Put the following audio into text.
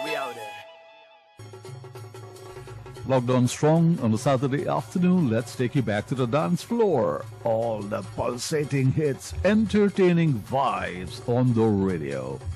We out there. Locked on strong on a Saturday afternoon, let's take you back to the dance floor. All the pulsating hits, entertaining vibes on the radio.